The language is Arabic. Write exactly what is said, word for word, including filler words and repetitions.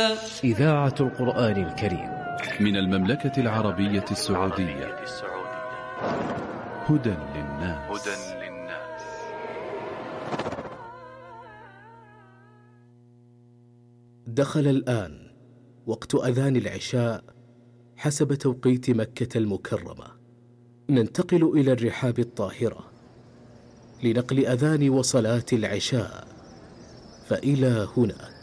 إذاعة القرآن الكريم من المملكة العربية السعودية. هدى للناس. دخل الآن وقت أذان العشاء حسب توقيت مكة المكرمة. ننتقل إلى الرحاب الطاهرة لنقل أذان وصلاة العشاء، فإلى هنا